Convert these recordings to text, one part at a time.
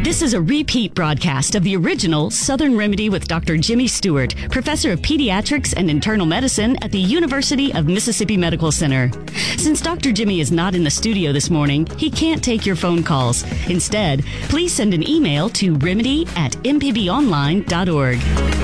This is a repeat broadcast of the original Southern Remedy with Dr. Jimmy Stewart, professor of pediatrics and internal medicine at the University of Mississippi Medical Center. Since Dr. Jimmy is not in the studio this morning, he can't take your phone calls. Instead, please send an email to remedy@mpbonline.org.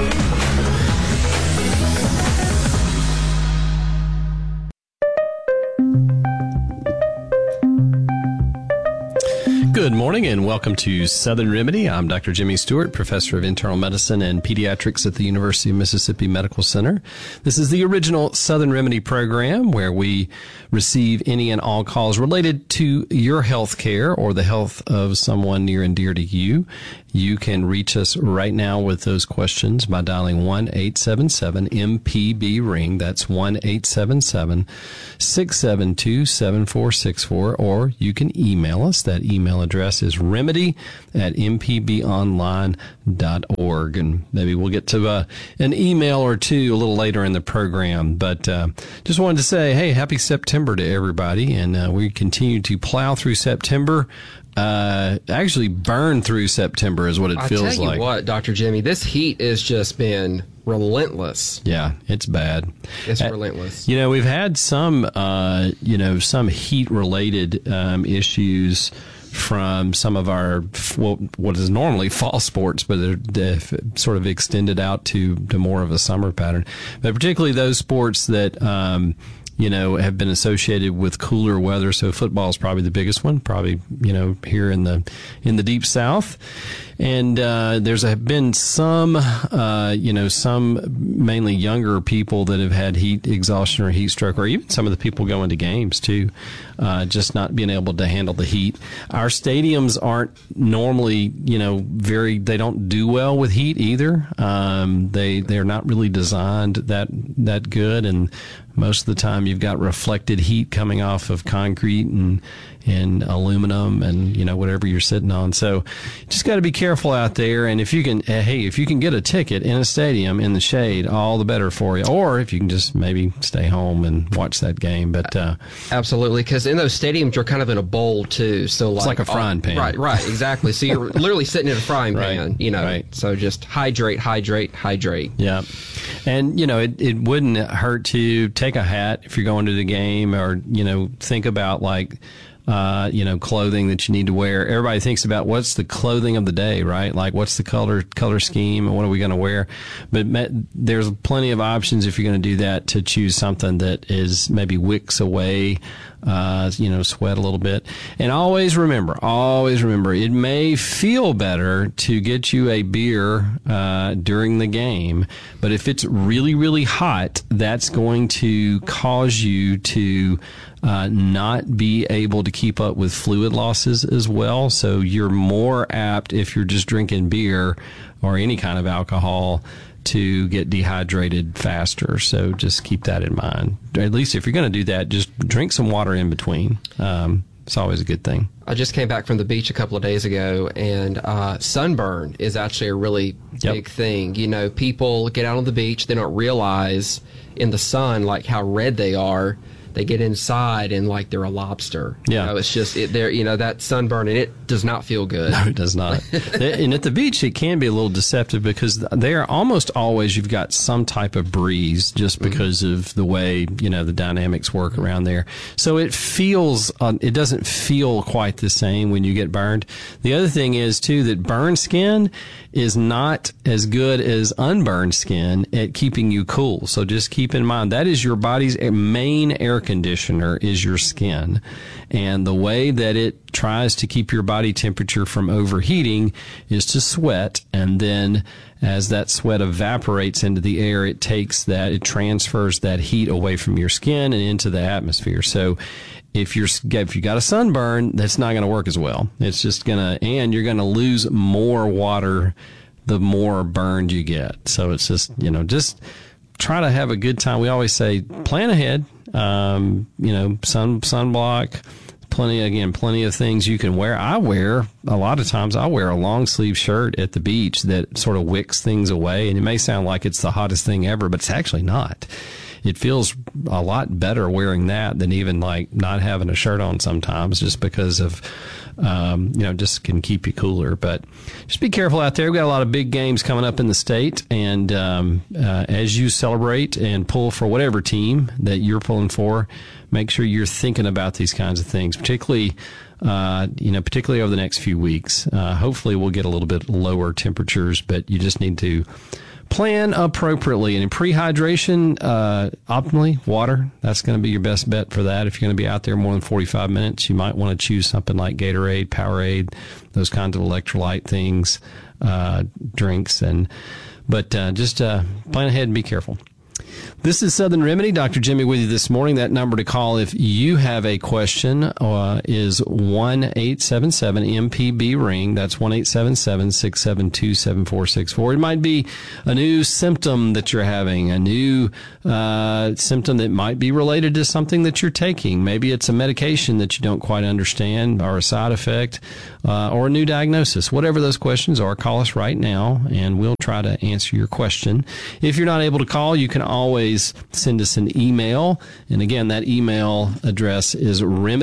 Good morning and welcome to Southern Remedy. I'm Dr. Jimmy Stewart, professor of internal medicine and pediatrics at the University of Mississippi Medical Center. This is the original Southern Remedy program where we receive any and all calls related to your health care or the health of someone near and dear to you. You can reach us right now with those questions by dialing 1-877-MPB-RING. That's 1-877-672-7464. Or you can email us. That email address is remedy@mpbonline.org. And maybe we'll get to an email or two a little later in the program. But just wanted to say, hey, happy September to everybody. And we continue to plow through September. Actually burn through September is what it feels like. I tell you what, Dr. Jimmy, this heat has just been relentless. Yeah, it's bad. It's relentless. You know, we've had some heat-related issues from some of our what is normally fall sports, but they've sort of extended out to more of a summer pattern. But particularly those sports that have been associated with cooler weather. So football is probably the biggest one, probably, here in the deep South. And there's been some mainly younger people that have had heat exhaustion or heat stroke, or even some of the people going to games too, just not being able to handle the heat. Our stadiums aren't normally, they don't do well with heat either. They're not really designed that good, and most of the time you've got reflected heat coming off of concrete and aluminum and, whatever you're sitting on. So just got to be careful out there. And if you can get a ticket in a stadium in the shade, all the better for you. Or if you can just maybe stay home and watch that game. But absolutely, because in those stadiums, you're kind of in a bowl too. So it's like a frying pan. Right, exactly. So you're literally sitting in a frying pan, Right. So just hydrate. Yeah. And, it wouldn't hurt to take a hat if you're going to the game, or, think about clothing that you need to wear. Everybody thinks about what's the clothing of the day, right? Like what's the color scheme and what are we going to wear? But there's plenty of options if you're going to do that to choose something that is maybe wicks away, sweat a little bit. And always remember, it may feel better to get you a beer during the game, but if it's really, really hot, that's going to cause you to not be able to keep up with fluid losses as well. So you're more apt, if you're just drinking beer or any kind of alcohol, to get dehydrated faster. So just keep that in mind. At least if you're going to do that, just drink some water in between. It's always a good thing. I just came back from the beach a couple of days ago, and sunburn is actually a really big thing. People get out on the beach, they don't realize in the sun how red they are. They get inside and they're a lobster. Yeah. It's just that sunburn, and it does not feel good. No, it does not. And at the beach, it can be a little deceptive because there almost always you've got some type of breeze just because of the way, the dynamics work around there. So it doesn't feel quite the same when you get burned. The other thing is too that burned skin is not as good as unburned skin at keeping you cool. So just keep in mind that is your body's main air conditioner is your skin. And the way that it tries to keep your body temperature from overheating is to sweat. And then as that sweat evaporates into the air, it transfers that heat away from your skin and into the atmosphere. So if you got a sunburn, that's not going to work as well. It's just and you're going to lose more water the more burned you get. So it's just, just try to have a good time. We always say plan ahead. Sunblock, plenty of things you can wear. A lot of times I wear a long sleeve shirt at the beach that sort of wicks things away. And it may sound like it's the hottest thing ever, but it's actually not. It feels a lot better wearing that than even not having a shirt on sometimes, just because of just can keep you cooler. But just be careful out there. We've got a lot of big games coming up in the state. And as you celebrate and pull for whatever team that you're pulling for, make sure you're thinking about these kinds of things, particularly over the next few weeks. Hopefully we'll get a little bit lower temperatures, but you just need to plan appropriately. And in prehydration, optimally, water, that's going to be your best bet for that. If you're going to be out there more than 45 minutes, you might want to choose something like Gatorade, Powerade, those kinds of electrolyte things, drinks. But just plan ahead and be careful. This is Southern Remedy. Dr. Jimmy with you this morning. That number to call if you have a question is 1-877-MPB-RING. That's 1-877-672-7464. It might be a new symptom that you're having, a new symptom that might be related to something that you're taking. Maybe it's a medication that you don't quite understand, or a side effect, or a new diagnosis. Whatever those questions are, call us right now, and we'll try to answer your question. If you're not able to call, you can always send us an email. And again, that email address is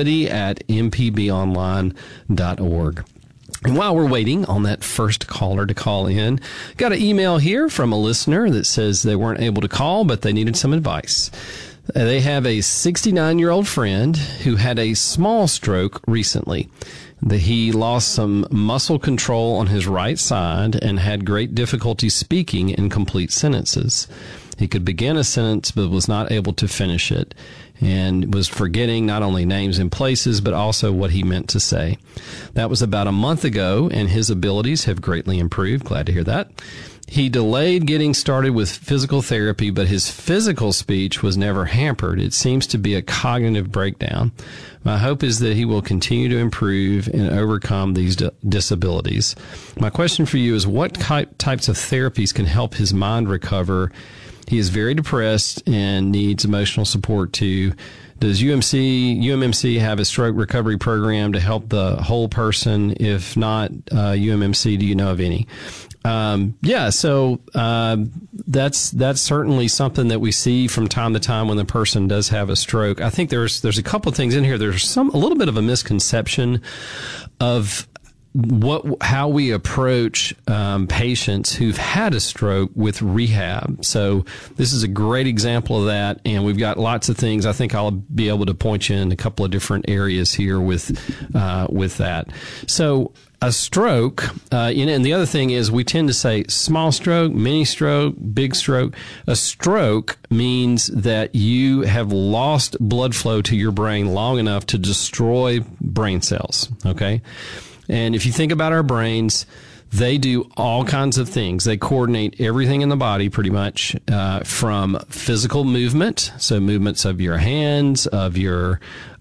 remedy@mpbonline.org. And while we're waiting on that first caller to call in, got an email here from a listener that says they weren't able to call, but they needed some advice. They have a 69-year-old friend who had a small stroke recently. He lost some muscle control on his right side and had great difficulty speaking in complete sentences. He could begin a sentence but was not able to finish it, and was forgetting not only names and places but also what he meant to say. That was about a month ago, and his abilities have greatly improved. Glad to hear that. He delayed getting started with physical therapy, but his physical speech was never hampered. It seems to be a cognitive breakdown. My hope is that he will continue to improve and overcome these disabilities. My question for you is, what types of therapies can help his mind recover? He is very depressed and needs emotional support too. Does UMMC have a stroke recovery program to help the whole person? If not, UMMC, do you know of any? So that's certainly something that we see from time to time when the person does have a stroke. I think there's a couple of things in here. There's a little bit of a misconception of how we approach patients who've had a stroke with rehab. So this is a great example of that, and we've got lots of things. I think I'll be able to point you in a couple of different areas here with that. So a stroke, and the other thing is we tend to say small stroke, mini stroke, big stroke. A stroke means that you have lost blood flow to your brain long enough to destroy brain cells, okay? And if you think about our brains, they do all kinds of things. They coordinate everything in the body pretty much, from physical movement, so movements of your hands, of your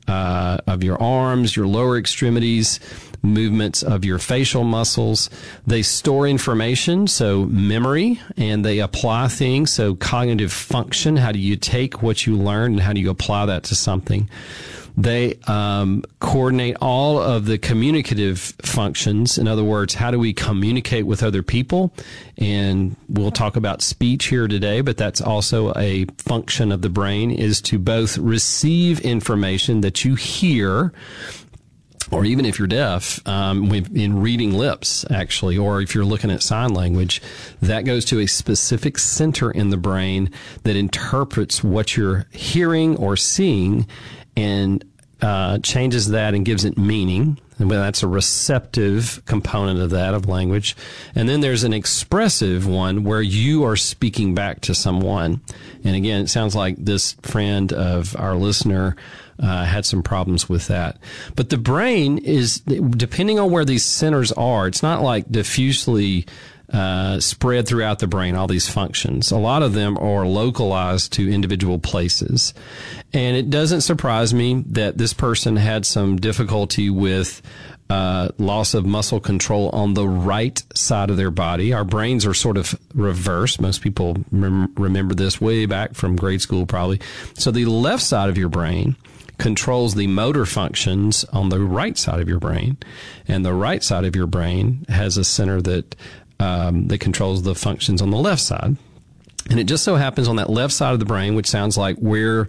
arms, your lower extremities, movements of your facial muscles. They store information, so memory, and they apply things, so cognitive function. How do you take what you learned and how do you apply that to something? They coordinate all of the communicative functions. In other words, how do we communicate with other people? And we'll talk about speech here today, but that's also a function of the brain, is to both receive information that you hear, or even if you're deaf, in reading lips, actually, or if you're looking at sign language, that goes to a specific center in the brain that interprets what you're hearing or seeing and changes that and gives it meaning. And that's a receptive component of that, of language. And then there's an expressive one where you are speaking back to someone. And again, it sounds like this friend of our listener had some problems with that. But the brain is, depending on where these centers are, it's not like diffusely spread throughout the brain, all these functions. A lot of them are localized to individual places. And it doesn't surprise me that this person had some difficulty with loss of muscle control on the right side of their body. Our brains are sort of reversed. Most people remember this way back from grade school probably. So the left side of your brain controls the motor functions on the right side of your brain. And the right side of your brain has a center that controls the functions on the left side. And it just so happens on that left side of the brain, which sounds like where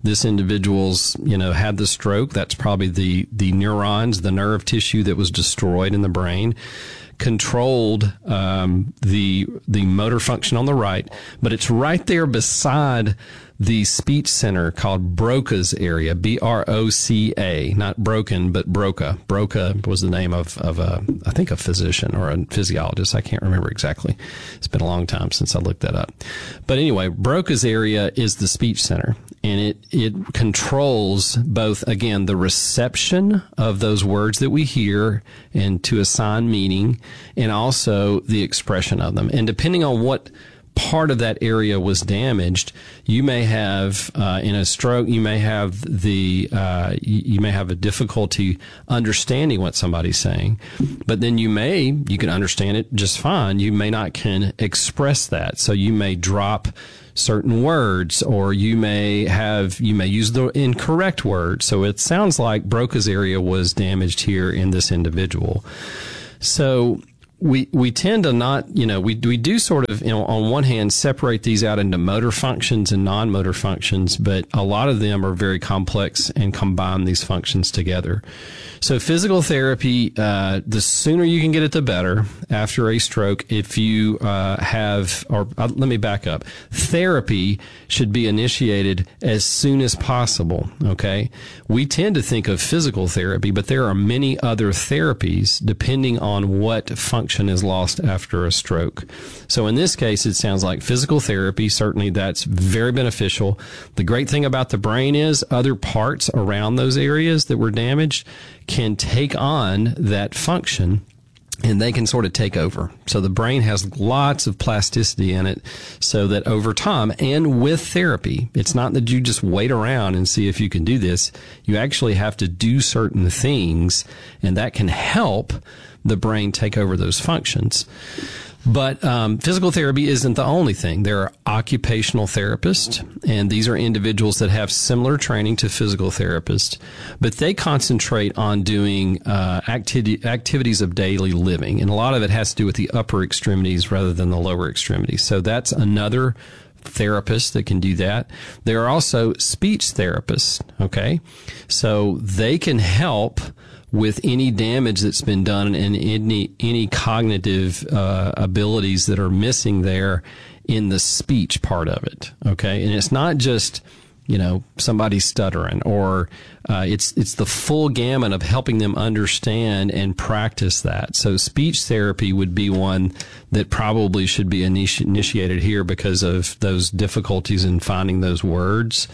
this individual's, had the stroke. That's probably the neurons, the nerve tissue that was destroyed in the brain, controlled the motor function on the right, but it's right there beside the speech center called Broca's area, B-R-O-C-A, not broken, but Broca. Broca was the name of I think a physician or a physiologist. I can't remember exactly. It's been a long time since I looked that up. But anyway, Broca's area is the speech center, and it controls both, again, the reception of those words that we hear and to assign meaning, and also the expression of them. And depending on what part of that area was damaged, you may have in a stroke, you may have you may have a difficulty understanding what somebody's saying, but then you can understand it just fine. You may not can express that, so you may drop certain words, or you may use the incorrect word. So it sounds like Broca's area was damaged here in this individual. So we tend to not, we do sort of, on one hand, separate these out into motor functions and non-motor functions, but a lot of them are very complex and combine these functions together. So physical therapy, the sooner you can get it, the better after a stroke. If you let me back up. Therapy should be initiated as soon as possible, okay? We tend to think of physical therapy, but there are many other therapies depending on what function is lost after a stroke. So in this case, it sounds like physical therapy. Certainly that's very beneficial. The great thing about the brain is other parts around those areas that were damaged can take on that function, and they can sort of take over. So the brain has lots of plasticity in it, so that over time and with therapy, it's not that you just wait around and see if you can do this. You actually have to do certain things, and that can help the brain take over those functions. But physical therapy isn't the only thing. There are occupational therapists, and these are individuals that have similar training to physical therapists, but they concentrate on doing activities of daily living, and a lot of it has to do with the upper extremities rather than the lower extremities. So that's another therapist that can do that. There are also speech therapists, okay? So they can help with any damage that's been done and any cognitive abilities that are missing there in the speech part of it, okay? And it's not just, somebody stuttering, or it's the full gamut of helping them understand and practice that. So speech therapy would be one that probably should be initiated here because of those difficulties in finding those words.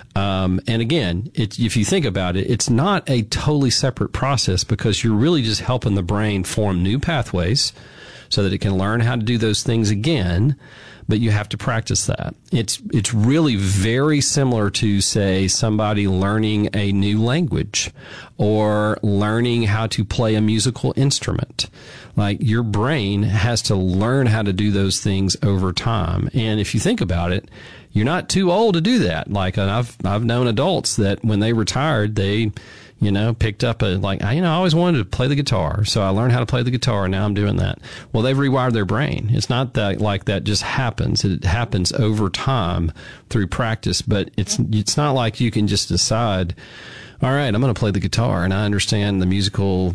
And again, if you think about it, it's not a totally separate process, because you're really just helping the brain form new pathways so that it can learn how to do those things again, but you have to practice that. It's really very similar to, say, somebody learning a new language or learning how to play a musical instrument. Like, your brain has to learn how to do those things over time. And if you think about it, you're not too old to do that. Like, I've known adults that when they retired, they, picked up I always wanted to play the guitar, so I learned how to play the guitar, and now I'm doing that. Well, they've rewired their brain. It's not that like that just happens. It happens over time through practice, but it's not like you can just decide, all right, I'm going to play the guitar, and I understand the musical,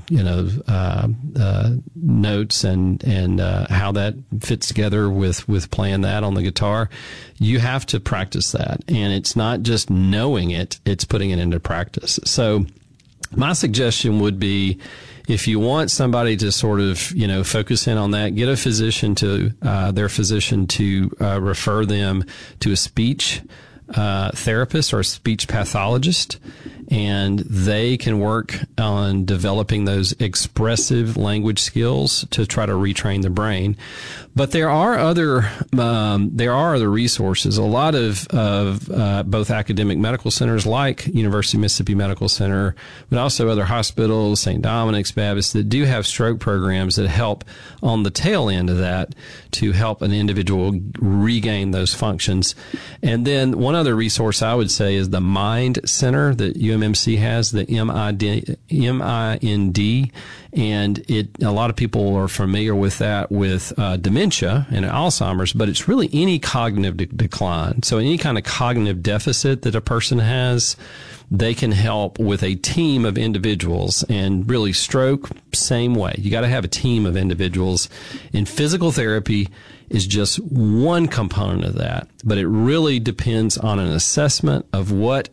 notes and how that fits together with playing that on the guitar. You have to practice that, and it's not just knowing it; it's putting it into practice. So, my suggestion would be, if you want somebody to sort of, focus in on that, get a physician their physician to refer them to a speech therapist or a speech pathologist, and they can work on developing those expressive language skills to try to retrain the brain. But there are other resources. A lot of both academic medical centers like University of Mississippi Medical Center, but also other hospitals, St. Dominic's Baptist, that do have stroke programs that help on the tail end of that to help an individual regain those functions. And then one other resource I would say is the Mind Center that UMMC has, the MIND, and a lot of people are familiar with that with dementia and Alzheimer's, but it's really any cognitive decline. So any kind of cognitive deficit that a person has, they can help with a team of individuals. And really, stroke, same way. You got to have a team of individuals. And physical therapy is just one component of that, but it really depends on an assessment of what's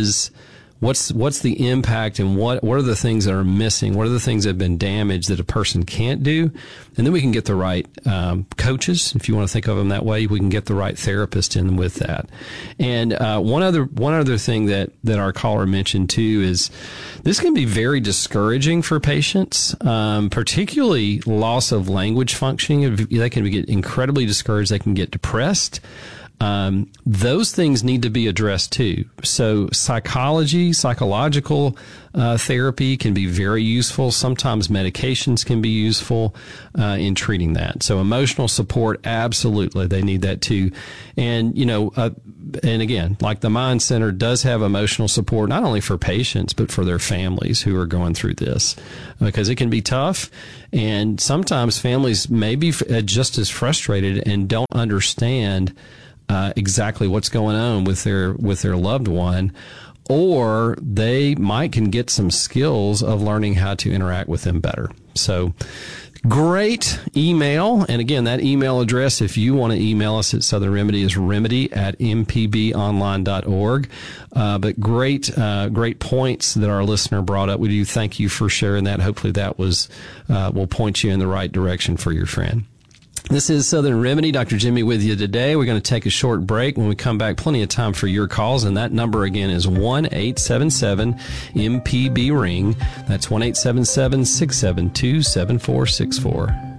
the impact and what are the things that are missing, what are the things that have been damaged that a person can't do, and then we can get the right coaches, if you want to think of them that way. We can get the right therapist in with that. And one other thing that our caller mentioned too is this can be very discouraging for patients, particularly loss of language functioning. They can get incredibly discouraged. They can get depressed. Those things need to be addressed too. So psychological therapy can be very useful. Sometimes medications can be useful in treating that. So emotional support, absolutely, they need that too. And and again, like the Mind Center does have emotional support not only for patients but for their families who are going through this, because it can be tough. And sometimes families may be just as frustrated and don't understand exactly what's going on with their loved one, or they can get some skills of learning how to interact with them better. So great email. And again, that email address, if you want to email us at Southern Remedy, is remedy@mpbonline.org. But great points that our listener brought up. We do thank you for sharing that. Hopefully that will point you in the right direction for your friend. This is Southern Remedy. Dr. Jimmy with you today. We're going to take a short break. When we come back, plenty of time for your calls. And that number again is 1-877-MPB-RING. That's 1-877-672-7464.